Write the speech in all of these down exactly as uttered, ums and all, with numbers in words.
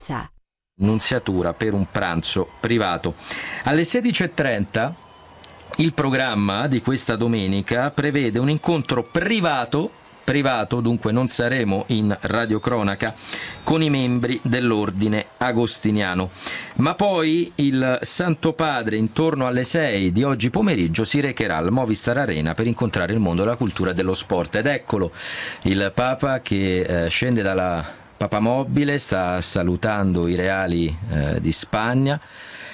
Sa. Nunziatura per un pranzo privato. Alle sedici e trenta il programma di questa domenica prevede un incontro privato privato, dunque non saremo in radiocronaca, con i membri dell'ordine agostiniano. Ma poi il Santo Padre intorno alle sei di oggi pomeriggio si recherà al Movistar Arena per incontrare il mondo della cultura e dello sport. Ed eccolo il Papa che eh, scende dalla papamobile, sta salutando i reali eh, di Spagna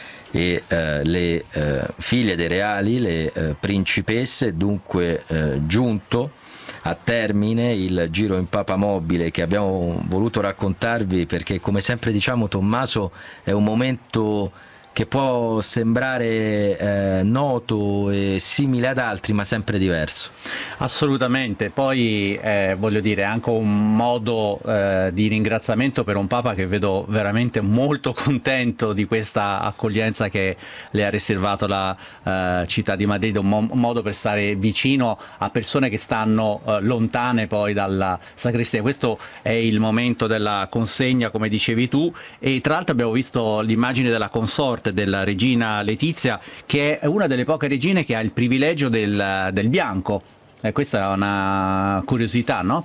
e eh, le eh, figlie dei reali, le eh, principesse, dunque eh, giunto a termine il giro in papamobile che abbiamo voluto raccontarvi, perché come sempre diciamo, Tommaso, è un momento che può sembrare eh, noto e simile ad altri, ma sempre diverso. Assolutamente, poi eh, voglio dire, anche un modo eh, di ringraziamento per un Papa che vedo veramente molto contento di questa accoglienza che le ha riservato la eh, città di Madrid, un, mo- un modo per stare vicino a persone che stanno eh, lontane poi dalla sacrestia. Questo è il momento della consegna, come dicevi tu, e tra l'altro abbiamo visto l'immagine della consorte, della regina Letizia, che è una delle poche regine che ha il privilegio del, del bianco. Eh, questa è una curiosità, no?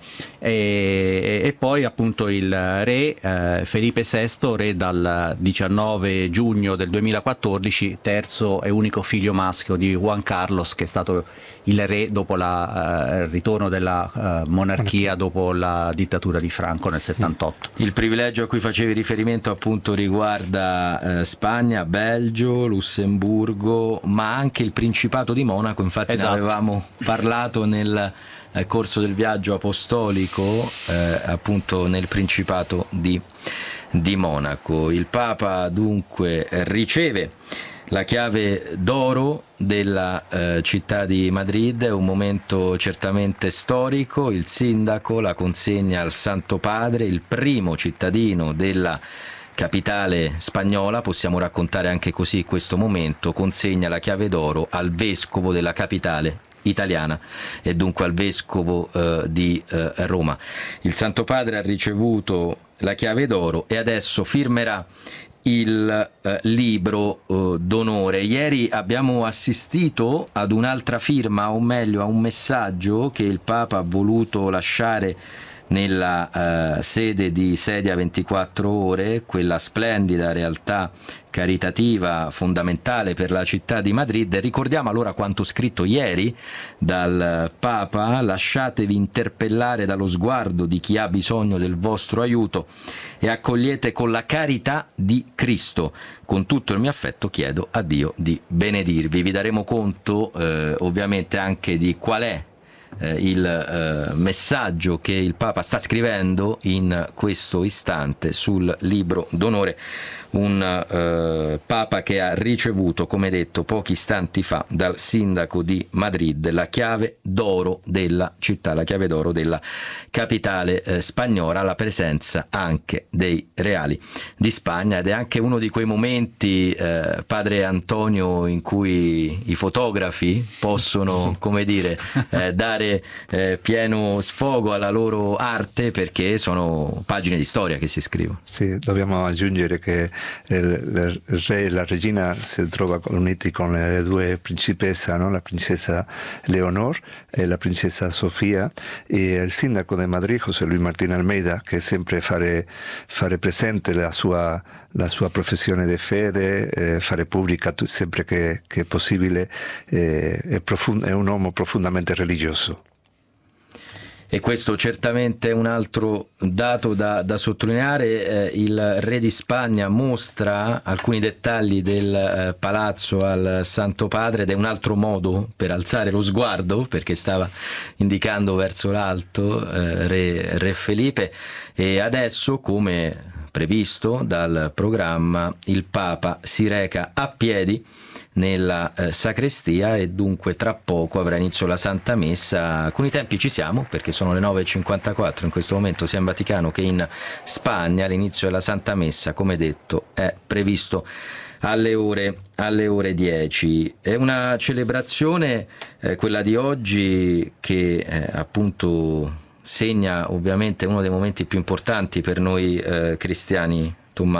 E, e poi appunto il re eh, Felipe sesto, re dal diciannove giugno del duemilaquattordici, terzo e unico figlio maschio di Juan Carlos, che è stato il re dopo la, eh, il ritorno della eh, monarchia dopo la dittatura di Franco nel settantotto. Il privilegio a cui facevi riferimento appunto riguarda eh, Spagna, Belgio, Lussemburgo, ma anche il Principato di Monaco. Infatti esatto. Ne avevamo parlato nel eh, corso del viaggio apostolico, eh, appunto nel Principato di, di Monaco. Il Papa dunque riceve la chiave d'oro della eh, città di Madrid, è un momento certamente storico. Il sindaco la consegna al Santo Padre, il primo cittadino della capitale spagnola, possiamo raccontare anche così questo momento, consegna la chiave d'oro al vescovo della capitale italiana e dunque al vescovo eh, di eh, Roma. Il Santo Padre ha ricevuto la chiave d'oro e adesso firmerà il eh, libro eh, d'onore. Ieri abbiamo assistito ad un'altra firma, o meglio a un messaggio che il Papa ha voluto lasciare nella eh, sede di Sedia ventiquattro ore, quella splendida realtà caritativa fondamentale per la città di Madrid. Ricordiamo allora quanto scritto ieri dal Papa: lasciatevi interpellare dallo sguardo di chi ha bisogno del vostro aiuto e accogliete con la carità di Cristo. Con tutto il mio affetto chiedo a Dio di benedirvi. Vi daremo conto eh, ovviamente anche di qual è Eh, il eh, messaggio che il Papa sta scrivendo in questo istante sul libro d'onore. Un eh, Papa che ha ricevuto, come detto pochi istanti fa, dal sindaco di Madrid la chiave d'oro della città, la chiave d'oro della capitale eh, spagnola, la presenza anche dei reali di Spagna. Ed è anche uno di quei momenti, eh, padre Antonio, in cui i fotografi possono, come dire, eh, dare Eh, pieno sfogo alla loro arte, perché sono pagine di storia che si scrivono. Sì, dobbiamo aggiungere che il, il re e la regina si trova uniti con le due principesse, no? La princesa Leonor e la princesa Sofia, e il sindaco di Madrid, José Luis Martín Almeida, che sempre fare, fare presente la sua, la sua professione di fede, eh, fare pubblica sempre che, che è possibile, eh, è, profund- è un uomo profondamente religioso. E questo certamente è un altro dato da, da sottolineare. Eh, il re di Spagna mostra alcuni dettagli del eh, palazzo al Santo Padre, ed è un altro modo per alzare lo sguardo, perché stava indicando verso l'alto eh, re, re Felipe. E adesso, come previsto dal programma, il Papa si reca a piedi nella eh, sacrestia e dunque tra poco avrà inizio la Santa Messa. Con i tempi ci siamo, perché sono le nove e cinquantaquattro in questo momento sia in Vaticano che in Spagna. L'inizio della Santa Messa, come detto, è previsto alle ore, alle ore dieci. È una celebrazione, eh, quella di oggi, che eh, appunto segna ovviamente uno dei momenti più importanti per noi eh, cristiani